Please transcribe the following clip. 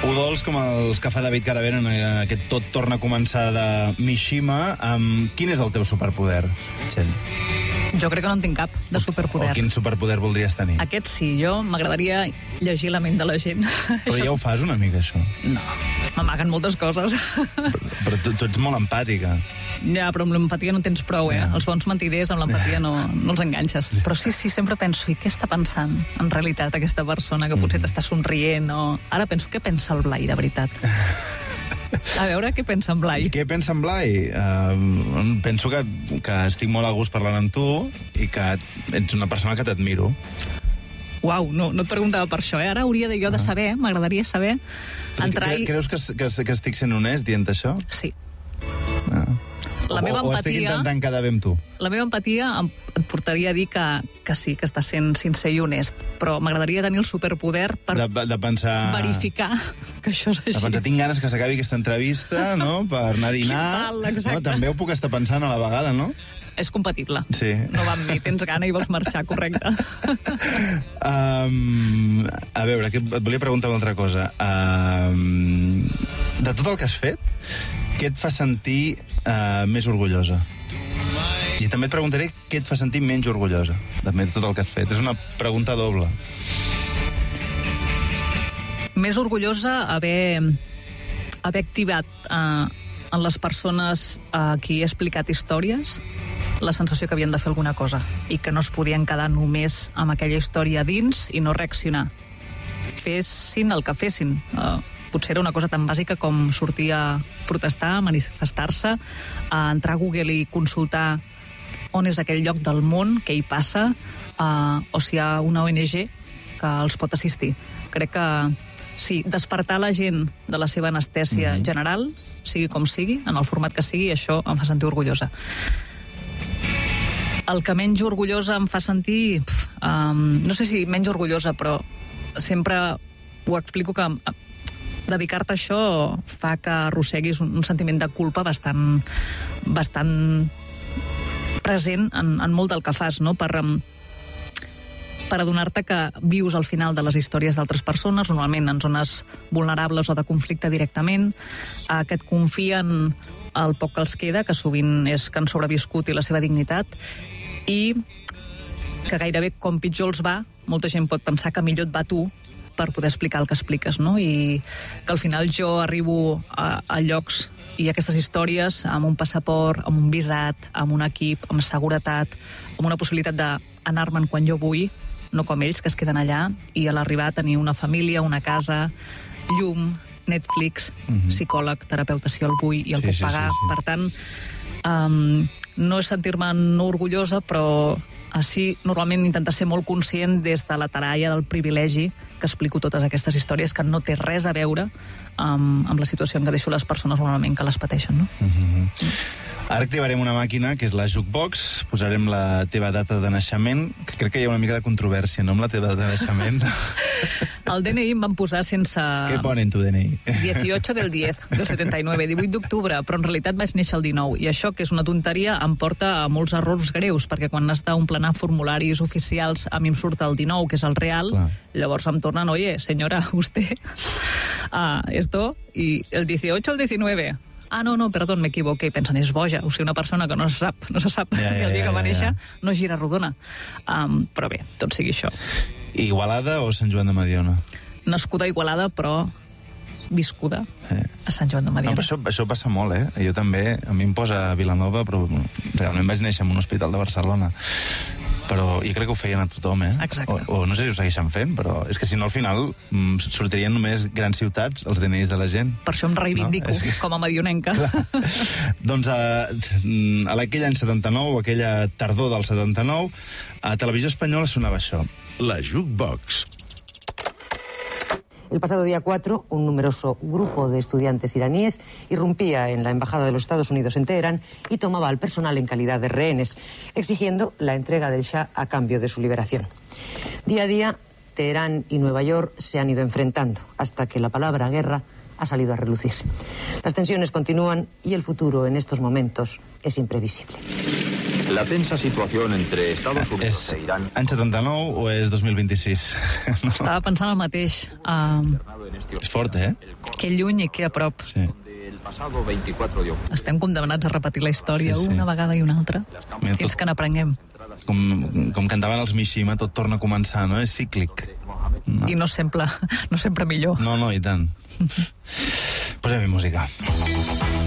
Udols com els que fa David Caravera en aquest Tot torna a començar de Mishima. Quin és el teu superpoder, Txell? Jo crec que no en tinc cap, de superpoder. O quin superpoder voldries tenir? Aquest sí, jo m'agradaria llegir la ment de la gent. Però ja ho fas una mica, això. No, m'amaguen moltes coses. Però tu ets molt empàtica. Ja, però amb l'empatia no tens prou, eh? Els bons mentiders amb l'empatia no els enganxes. Però sí, sempre penso, i què està pensant en realitat aquesta persona que potser t'està somrient o... Ara penso, què pensa el Blai, de veritat? A veure, què pensa en Blai? Què pensa en Blai? Penso que estic molt a gust parlant amb tu i que ets una persona que t'admiro. Uau, no et preguntava per això, eh? Ara hauria jo de saber, m'agradaria saber... Creus que estic sent honest dient això? Sí. O estic intentant quedar bé amb tu? La meva empatia et portaria a dir que sí, que estàs sent sincer i honest, però m'agradaria tenir el superpoder per de pensar... verificar que això és així. De pensar, tinc ganes que s'acabi aquesta entrevista, no?, per anar a dinar. Exacte. No, també ho puc estar pensant a la vegada, no? És compatible. Sí. No va amb mi, tens gana i vols marxar, correcte. A veure, et volia preguntar una altra cosa. De tot el que has fet, què et fa sentir més orgullosa? I també et preguntaré què et fa sentir menys orgullosa de tot el que has fet. És una pregunta doble. Més orgullosa haver activat en les persones a qui he explicat històries la sensació que havien de fer alguna cosa i que no es podien quedar només amb aquella història dins i no reaccionar. Fessin el que fessin. Potser era una cosa tan bàsica com sortir a protestar, a manifestar-se, a entrar a Google i consultar on és aquell lloc del món, què hi passa, o si hi ha una ONG que els pot assistir. Crec que sí, despertar la gent de la seva anestèsia general, sigui com sigui, en el format que sigui, això em fa sentir orgullosa. El que menys orgullosa em fa sentir... no sé si menys orgullosa, però sempre ho explico que dedicar-te a això fa que arrosseguis un sentiment de culpa bastant present en molt del que fas, no? Per adonar-te que vius al final de les històries d'altres persones, normalment en zones vulnerables o de conflicte directament, que et confien el poc que els queda, que sovint és que han sobreviscut i la seva dignitat, i que gairebé com pitjor els va, molta gent pot pensar que millor et va tu per poder explicar el que expliques, no? I que al final jo arribo a llocs i aquestes històries amb un passaport, amb un visat, amb un equip, amb seguretat, amb una possibilitat d'anar-me'n quan jo vull, no com ells, que es queden allà, i a l'arribar a tenir una família, una casa, llum, Netflix, psicòleg, terapeuta, si el vull i el puc pagar. Per tant, no és sentir-me no orgullosa, però així normalment intentar ser molt conscient des de la talaia del privilegi que explico totes aquestes històries que no té res a veure amb la situació en què deixo les persones normalment que les pateixen, no? Ara activarem una màquina, que és la Jukebox, posarem la teva data de naixement, que crec que hi ha una mica de controvèrsia, no?, amb la teva data de naixement. El DNI em van posar sense... Què pone en tu DNI? 18 del 10, del 79, 18 d'octubre, però en realitat vaig néixer el 19, i això, que és una tonteria, em porta a molts errors greus, perquè quan has d'omplenar formularis oficials, a mi em surt el 19, que és el real, llavors em tornen, oye, senyora, usted, esto, y el 18 el 19... no, perdó, m'equivoqué. Pensen, és boja. O sigui, una persona que no se sap el dia que va néixer, no gira rodona. Però bé, tot sigui això. Igualada o Sant Joan de Mediona? Nascuda a Igualada, però viscuda a Sant Joan de Mediona. No, però això passa molt, eh? Jo també, a mi em posa Vilanova, però realment vaig néixer en un hospital de Barcelona. Però jo crec que ho feien a tothom, eh? Exacte. O no sé si ho segueixen fent, però és que si no al final sortirien només grans ciutats els DNIs de la gent. Per això em reivindico com a medionenca. Doncs aquell any 79, aquella tardor del 79, a Televisió Espanyola sonava això. La Jukebox. El pasado día 4, un numeroso grupo de estudiantes iraníes irrumpía en la Embajada de los Estados Unidos en Teherán y tomaba al personal en calidad de rehenes, exigiendo la entrega del Shah a cambio de su liberación. Día a día, Teherán y Nueva York se han ido enfrentando, hasta que la palabra guerra ha salido a relucir. Las tensiones continúan y el futuro en estos momentos es imprevisible. La tensa situación entre Estados Unidos És e Irán... any 79 o és 2026? No. Estava pensant el mateix. És fort, eh? Que lluny i que a prop. Sí. El pasado 24 de octubre. Estem condemnats a repetir la història Sí, sí. una vegada i una altra, Mira, fins tot- que n'aprenguem. Com cantaven els Mishima, tot torna a començar, no? És cíclic. I no sempre millor. No, i tant. Posem-hi música.